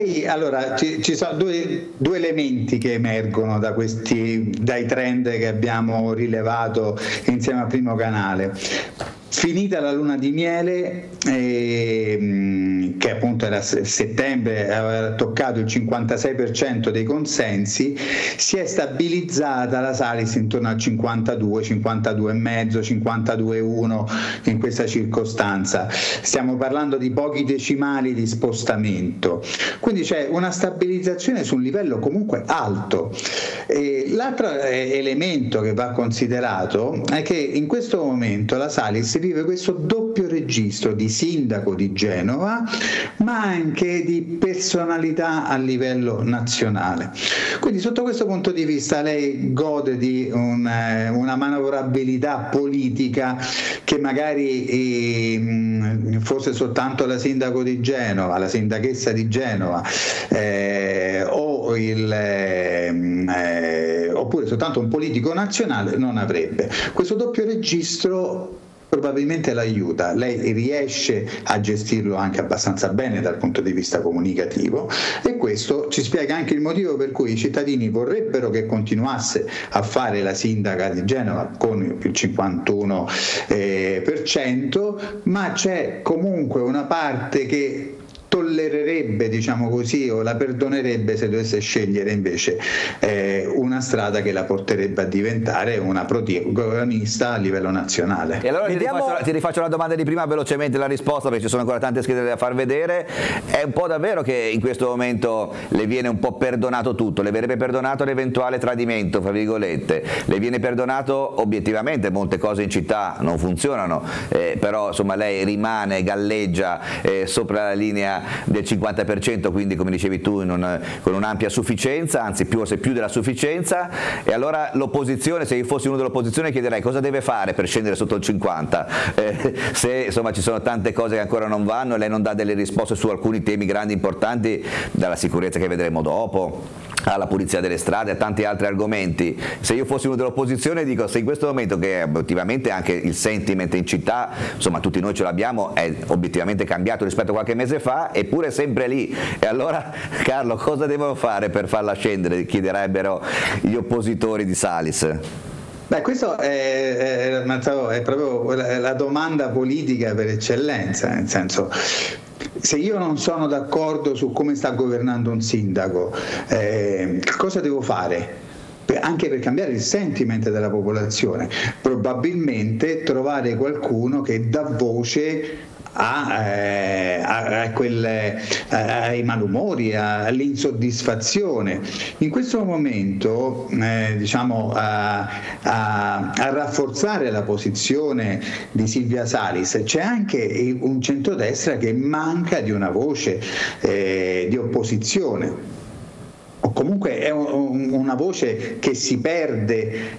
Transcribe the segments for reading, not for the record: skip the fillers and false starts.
Allora, ci sono due elementi che emergono dai trend che abbiamo rilevato insieme a Primo Canale. Finita la luna di miele, che appunto era settembre, aveva toccato il 56% dei consensi, si è stabilizzata la Salis intorno al 52, 52,5, 52,1 in questa circostanza. Stiamo parlando di pochi decimali di spostamento, quindi c'è una stabilizzazione su un livello comunque alto. L'altro elemento che va considerato è che in questo momento la Salis vive questo doppio registro di sindaco di Genova, ma anche di personalità a livello nazionale. Quindi sotto questo punto di vista lei gode di una manovrabilità politica che magari fosse soltanto la sindaco di Genova, la sindachessa di Genova, oppure soltanto un politico nazionale non avrebbe. Questo doppio registro probabilmente l'aiuta, lei riesce a gestirlo anche abbastanza bene dal punto di vista comunicativo, e questo ci spiega anche il motivo per cui i cittadini vorrebbero che continuasse a fare la sindaca di Genova con il 51%, ma c'è comunque una parte che tollererebbe, diciamo così, o la perdonerebbe se dovesse scegliere invece una strada che la porterebbe a diventare una protagonista a livello nazionale. E allora ti rifaccio la domanda di prima, velocemente la risposta, perché ci sono ancora tante schede da far vedere. È un po' davvero che in questo momento le viene un po' perdonato tutto, le verrebbe perdonato l'eventuale tradimento, fra virgolette, le viene perdonato obiettivamente, molte cose in città non funzionano, però insomma lei rimane, galleggia sopra la linea del 50%, quindi come dicevi tu con un'ampia sufficienza, anzi forse più della sufficienza. E allora l'opposizione, se io fossi uno dell'opposizione, chiederei cosa deve fare per scendere sotto il 50%, se insomma ci sono tante cose che ancora non vanno e lei non dà delle risposte su alcuni temi grandi importanti, dalla sicurezza che vedremo dopo alla pulizia delle strade, a tanti altri argomenti. Se io fossi uno dell'opposizione dico, se in questo momento che obiettivamente anche il sentiment in città, insomma tutti noi ce l'abbiamo, è obiettivamente cambiato rispetto a qualche mese fa, eppure sempre lì, e allora Carlo cosa devono fare per farla scendere, chiederebbero gli oppositori di Salis. Beh, questo è proprio la domanda politica per eccellenza, nel senso, se io non sono d'accordo su come sta governando un sindaco, cosa devo fare? Anche per cambiare il sentiment della popolazione, probabilmente trovare qualcuno che dà voce ai malumori, all'insoddisfazione. In questo momento a rafforzare la posizione di Silvia Salis c'è anche un centrodestra che manca di una voce di opposizione, o comunque è una voce che si perde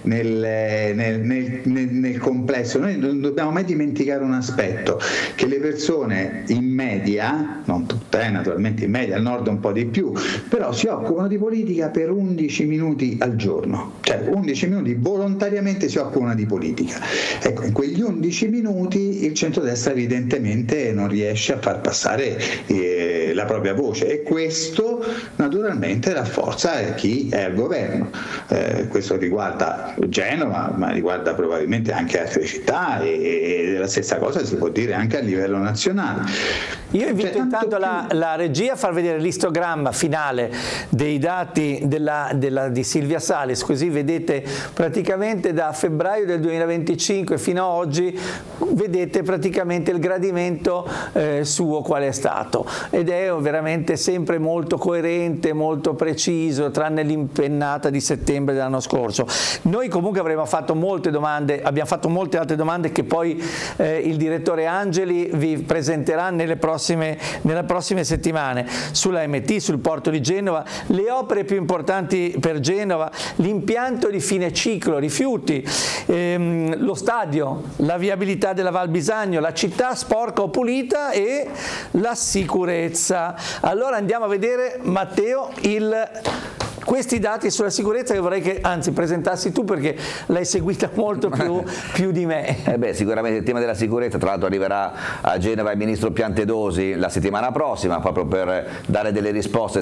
nel complesso. Noi non dobbiamo mai dimenticare un aspetto, che le persone in media, non tutte naturalmente, in media, al nord un po' di più, però si occupano di politica per 11 minuti al giorno, cioè 11 minuti volontariamente si occupano di politica. Ecco, in quegli 11 minuti il centrodestra evidentemente non riesce a far passare la propria voce, e questo naturalmente rafforza chi è al governo. Questo riguarda Genova, ma riguarda probabilmente anche altre città, e la stessa cosa si può dire anche a livello nazionale. Io invito intanto la regia a far vedere l'istogramma finale dei dati di Silvia Salis, così vedete praticamente da febbraio del 2025 fino ad oggi, vedete praticamente il gradimento suo qual è stato, ed è veramente sempre molto coerente, molto preciso, tranne l'impennata di settembre dell'anno scorso. Noi comunque avremmo fatto molte domande, abbiamo fatto molte altre domande che poi il direttore Angeli vi presenterà nelle prossime settimane, sulla MT, sul porto di Genova, le opere più importanti per Genova, l'impianto di fine ciclo rifiuti, lo stadio, la viabilità della Val Bisagno, la città sporca o pulita e la sicurezza. Allora andiamo a vedere, Matteo, questi dati sulla sicurezza che vorrei che anzi presentassi tu, perché l'hai seguita molto più di me. Sicuramente il tema della sicurezza, tra l'altro arriverà a Genova il ministro Piantedosi la settimana prossima proprio per dare delle risposte